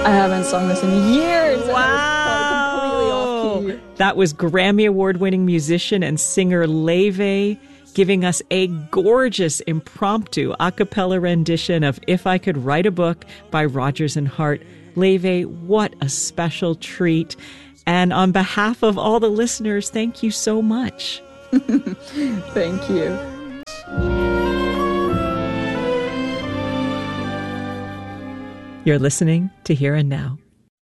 I haven't sung this in years. Wow. Completely off key. That was Grammy Award-winning musician and singer Leve giving us a gorgeous impromptu a cappella rendition of If I Could Write a Book by Rodgers and Hart. Leve, what a special treat. And on behalf of all the listeners, thank you so much. Thank you. You're listening to Here and Now.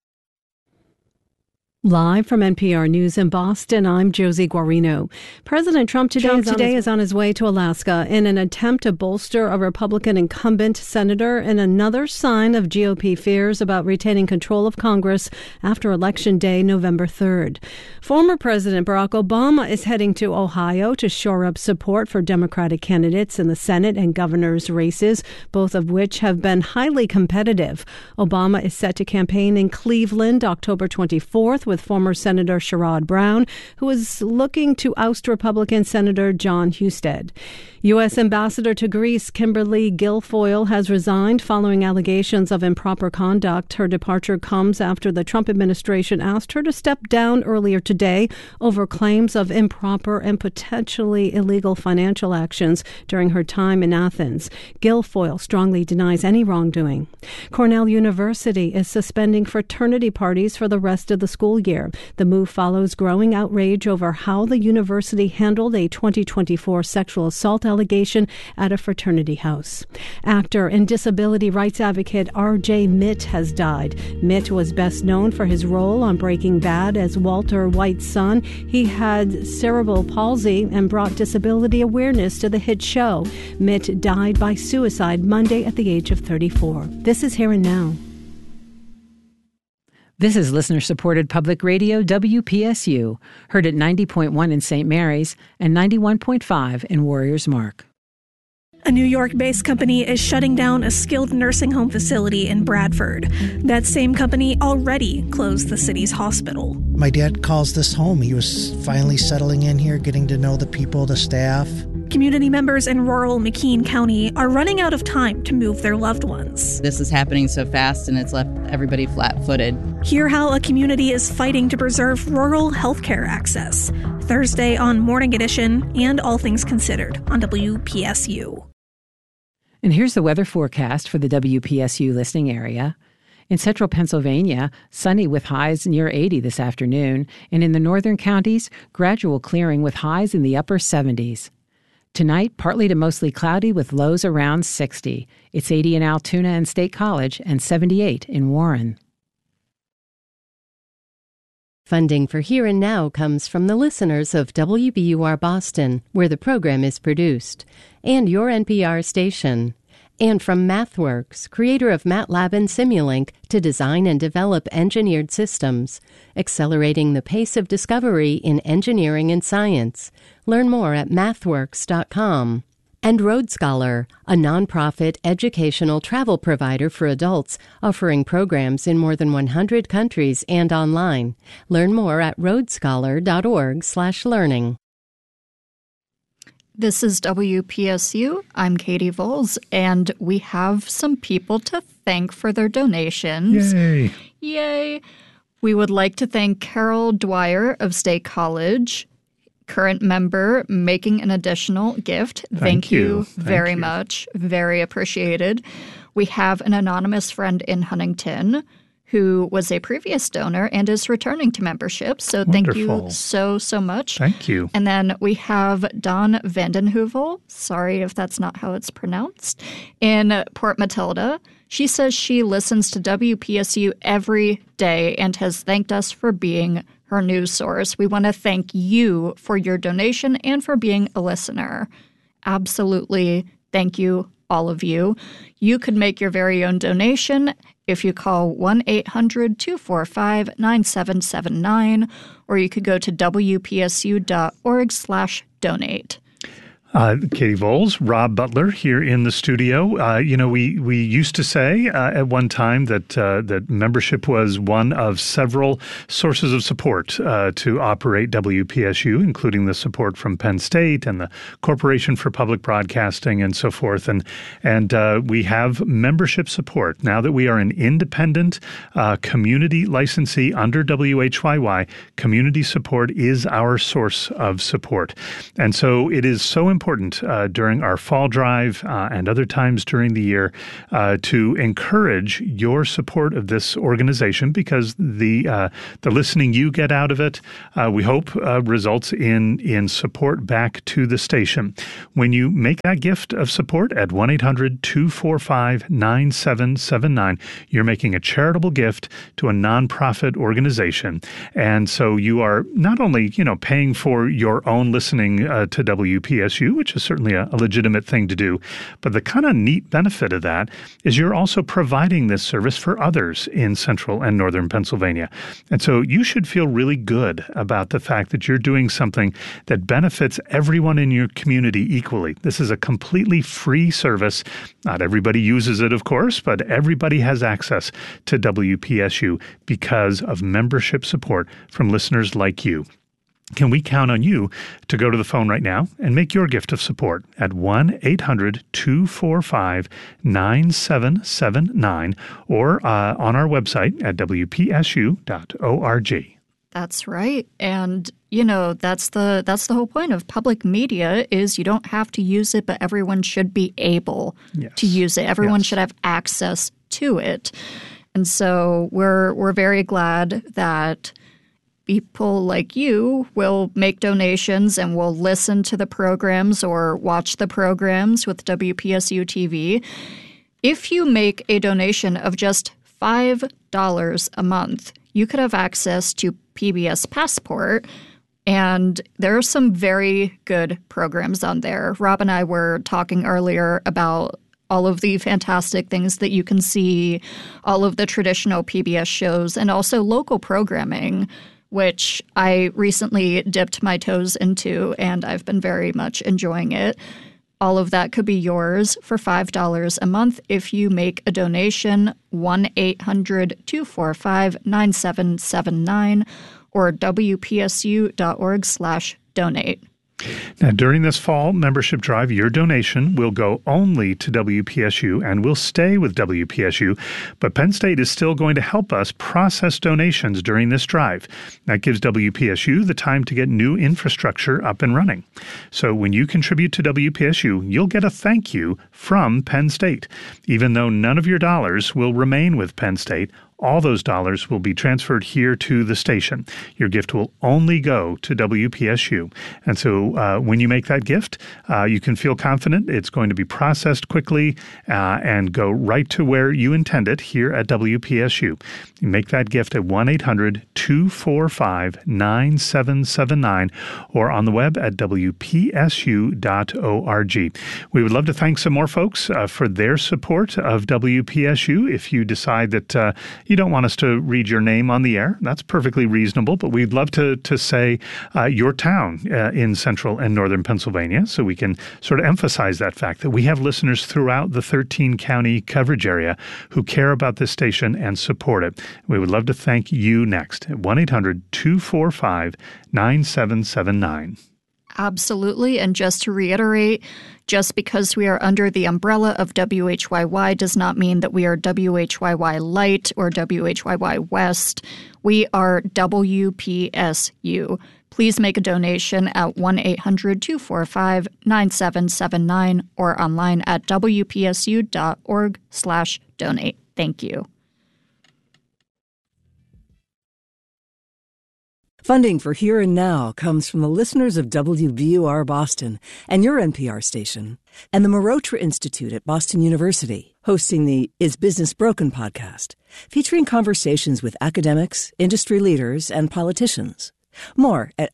Live from NPR News in Boston, I'm Josie Guarino. President Trump today is on his way to Alaska in an attempt to bolster a Republican incumbent senator in another sign of GOP fears about retaining control of Congress after Election Day, November 3rd. Former President Barack Obama is heading to Ohio to shore up support for Democratic candidates in the Senate and governor's races, both of which have been highly competitive. Obama is set to campaign in Cleveland October 24th with former Senator Sherrod Brown, who is looking to oust Republican Senator John Husted. U.S. Ambassador to Greece Kimberly Guilfoyle has resigned following allegations of improper conduct. Her departure comes after the Trump administration asked her to step down earlier today over claims of improper and potentially illegal financial actions during her time in Athens. Guilfoyle strongly denies any wrongdoing. Cornell University is suspending fraternity parties for the rest of the school year. The move follows growing outrage over how the university handled a 2024 sexual assault allegation at a fraternity house. Actor and disability rights advocate R.J. Mitt has died. Mitt was best known for his role on Breaking Bad as Walter White's son. He had cerebral palsy and brought disability awareness to the hit show. Mitt died by suicide Monday at the age of 34. This is Here and Now. This is listener-supported public radio WPSU, heard at 90.1 in St. Mary's and 91.5 in Warriors Mark. A New York-based company is shutting down a skilled nursing home facility in Bradford. That same company already closed the city's hospital. My dad calls this home. He was finally settling in here, getting to know the people, the staff. Community members in rural McKean County are running out of time to move their loved ones. This is happening so fast, and it's left everybody flat-footed. Hear how a community is fighting to preserve rural healthcare access. Thursday on Morning Edition and All Things Considered on WPSU. And here's the weather forecast for the WPSU listening area. In central Pennsylvania, sunny with highs near 80 this afternoon, and in the northern counties, gradual clearing with highs in the upper 70s. Tonight, partly to mostly cloudy with lows around 60. It's 80 in Altoona and State College and 78 in Warren. Funding for Here and Now comes from the listeners of WBUR Boston, where the program is produced, and your NPR station. And from MathWorks, creator of MATLAB and Simulink, to design and develop engineered systems, accelerating the pace of discovery in engineering and science. Learn more at mathworks.com. And Road Scholar, a nonprofit educational travel provider for adults, offering programs in more than 100 countries and online. Learn more at roadscholar.org/learning. This is WPSU. I'm Katie Voles, and we have some people to thank for their donations. Yay! Yay! We would like to thank Carol Dwyer of State College, current member, making an additional gift. Thank you very much. Very appreciated. We have an anonymous friend in Huntington who was a previous donor and is returning to membership. So thank you so much. Thank you. And then we have Dawn Vandenheuvel, sorry if that's not how it's pronounced, in Port Matilda. She says she listens to WPSU every day and has thanked us for being her news source. We want to thank you for your donation and for being a listener. Absolutely. Thank you, all of you. You could make your very own donation if you call 1-800-245-9779, or you could go to wpsu.org/donate. Katie Voles, Rob Butler here in the studio. We used to say at one time that membership was one of several sources of support to operate WPSU, including the support from Penn State and the Corporation for Public Broadcasting and so forth. And we have membership support. Now that we are an independent community licensee under WHYY, community support is our source of support. And so it is so important during our fall drive and other times during the year to encourage your support of this organization, because the listening you get out of it, we hope, results in support back to the station. When you make that gift of support at 1-800-245-9779, you're making a charitable gift to a nonprofit organization. And so you are not only, paying for your own listening to WPSU, which is certainly a legitimate thing to do, but the kind of neat benefit of that is you're also providing this service for others in central and northern Pennsylvania. And so you should feel really good about the fact that you're doing something that benefits everyone in your community equally. This is a completely free service. Not everybody uses it, of course, but everybody has access to WPSU because of membership support from listeners like you. Can we count on you to go to the phone right now and make your gift of support at 1-800-245-9779 or on our website at wpsu.org. That's right. And, that's the whole point of public media is you don't have to use it, but everyone should be able to use it. Everyone should have access to it. And so we're very glad that people like you will make donations and will listen to the programs or watch the programs with WPSU TV. If you make a donation of just $5 a month, you could have access to PBS Passport, and there are some very good programs on there. Rob and I were talking earlier about all of the fantastic things that you can see, all of the traditional PBS shows, and also local programming, which I recently dipped my toes into, and I've been very much enjoying it. All of that could be yours for $5 a month if you make a donation, 1-800-245-9779 or wpsu.org/donate. Now, during this fall membership drive, your donation will go only to WPSU and will stay with WPSU, but Penn State is still going to help us process donations during this drive. That gives WPSU the time to get new infrastructure up and running. So when you contribute to WPSU, you'll get a thank you from Penn State. Even though none of your dollars will remain with Penn State, all those dollars will be transferred here to the station. Your gift will only go to WPSU. And so when you make that gift, you can feel confident it's going to be processed quickly and go right to where you intend it here at WPSU. You make that gift at 1-800-245-9779 or on the web at wpsu.org. We would love to thank some more folks for their support of WPSU. If you decide that you don't want us to read your name on the air, that's perfectly reasonable, but we'd love to say your town in central and northern Pennsylvania, so we can sort of emphasize that fact that we have listeners throughout the 13-county coverage area who care about this station and support it. We would love to thank you next at 1-800-245-9779. Absolutely. And just to reiterate, just because we are under the umbrella of WHYY does not mean that we are WHYY Light or WHYY West. We are WPSU. Please make a donation at 1-800-245-9779 or online at wpsu.org/donate. Thank you. Funding for Here and Now comes from the listeners of WBUR Boston and your NPR station, and the Marotra Institute at Boston University, hosting the Is Business Broken podcast, featuring conversations with academics, industry leaders, and politicians. More at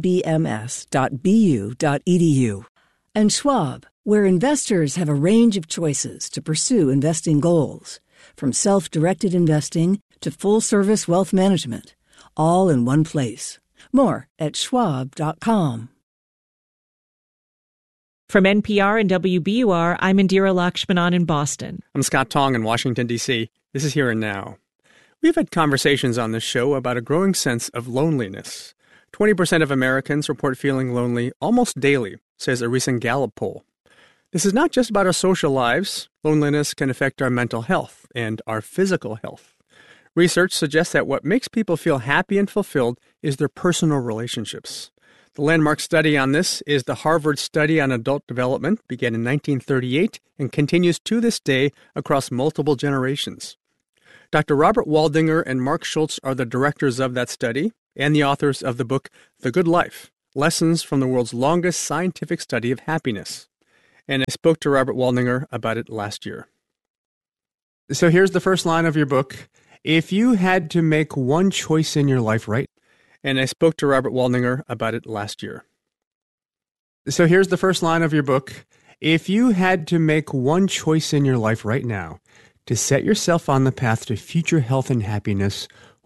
ibms.bu.edu. And Schwab, where investors have a range of choices to pursue investing goals, from self-directed investing to full-service wealth management, all in one place. More at schwab.com. From NPR and WBUR, I'm Indira Lakshmanan in Boston. I'm Scott Tong in Washington, D.C. This is Here and Now. We've had conversations on this show about a growing sense of loneliness. 20% of Americans report feeling lonely almost daily, says a recent Gallup poll. This is not just about our social lives. Loneliness can affect our mental health and our physical health. Research suggests that what makes people feel happy and fulfilled is their personal relationships. The landmark study on this is the Harvard Study on Adult Development, began in 1938 and continues to this day across multiple generations. Dr. Robert Waldinger and Mark Schultz are the directors of that study and the authors of the book The Good Life, Lessons from the World's Longest Scientific Study of Happiness. And I spoke to Robert Waldinger about it last year. So here's the first line of your book. If you had to make one choice in your life right, and I spoke to Robert Waldinger about it last year. So here's the first line of your book. If you had to make one choice in your life right now to set yourself on the path to future health and happiness,